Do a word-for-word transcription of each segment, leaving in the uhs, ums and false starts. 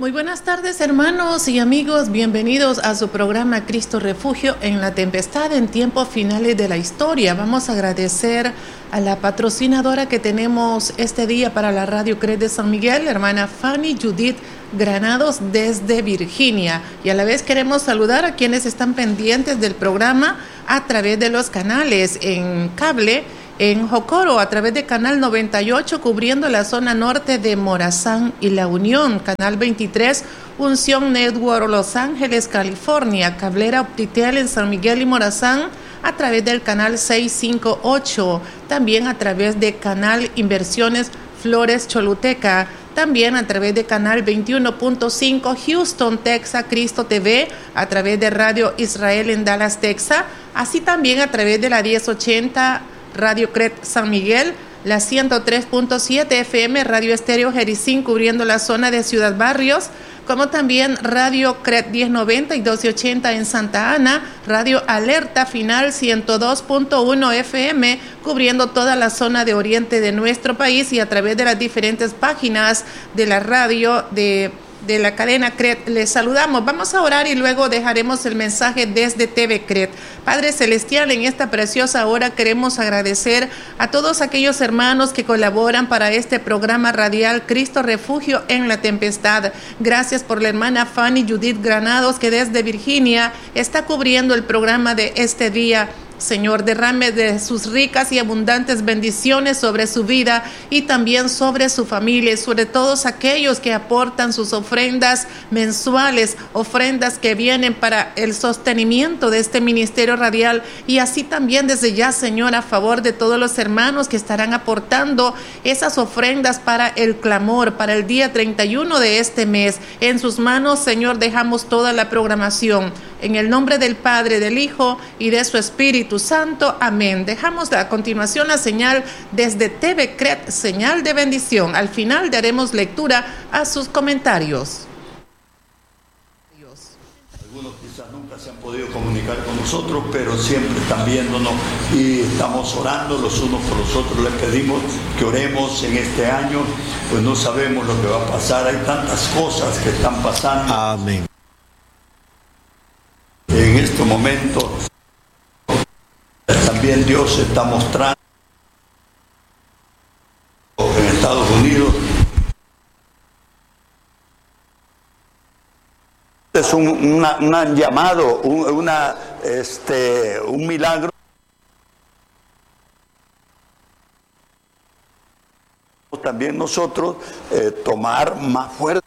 Muy buenas tardes, hermanos y amigos, bienvenidos a su programa Cristo Refugio en la Tempestad en tiempos finales de la historia. Vamos a agradecer a la patrocinadora que tenemos este día para la Radio C R E de San Miguel, la hermana Fanny Judith Granados desde Virginia. Y a la vez queremos saludar a quienes están pendientes del programa a través de los canales en cable, en Jocoro, a través de Canal noventa y ocho, cubriendo la zona norte de Morazán y La Unión, Canal veintitrés, Unción Network, Los Ángeles, California, Cablera Optitel en San Miguel y Morazán, a través del Canal seiscientos cincuenta y ocho, también a través de Canal Inversiones Flores Choluteca, también a través de Canal veintiuno punto cinco, Houston, Texas, Cristo T V, a través de Radio Israel en Dallas, Texas, así también a través de la diez ochenta Radio C R E T San Miguel, la ciento tres punto siete F M Radio Estéreo Jericín cubriendo la zona de Ciudad Barrios, como también Radio C R E T diez noventa y doce ochenta en Santa Ana, Radio Alerta Final ciento dos punto uno F M cubriendo toda la zona de oriente de nuestro país y a través de las diferentes páginas de la radio de de la cadena C R E T. Les saludamos. Vamos a orar y luego dejaremos el mensaje desde T V C R E T. Padre Celestial, en esta preciosa hora queremos agradecer a todos aquellos hermanos que colaboran para este programa radial Cristo Refugio en la Tempestad. Gracias por la hermana Fanny Judith Granados, que desde Virginia está cubriendo el programa de este día. Señor, derrame de sus ricas y abundantes bendiciones sobre su vida y también sobre su familia, y sobre todos aquellos que aportan sus ofrendas mensuales, ofrendas que vienen para el sostenimiento de este ministerio radial, y así también desde ya, Señor, a favor de todos los hermanos que estarán aportando esas ofrendas para el clamor, para el día treinta y uno de este mes. En sus manos, Señor, dejamos toda la programación. En el nombre del Padre, del Hijo y de su Espíritu Santo. Amén. Dejamos a continuación la señal desde T V C R E T, señal de bendición. Al final daremos lectura a sus comentarios. Algunos quizás nunca se han podido comunicar con nosotros, pero siempre están viéndonos y estamos orando los unos por los otros. Les pedimos que oremos en este año, pues no sabemos lo que va a pasar. Hay tantas cosas que están pasando. Amén. En este momento también Dios se está mostrando en Estados Unidos. Es un, una, un llamado, un, una, este, un milagro. También nosotros eh, tomar más fuerza.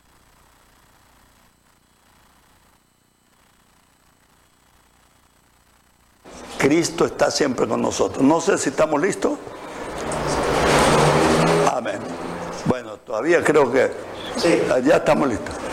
Cristo está siempre con nosotros. No sé si estamos listos. Amén. Bueno, todavía creo que sí. Ya estamos listos.